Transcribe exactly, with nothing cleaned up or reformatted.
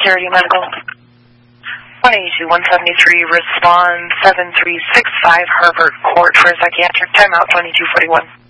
Security Medical. one eighty-two, one seventy-three, respond seven three six five Herbert Court for a psychiatric timeout twenty-two forty-one.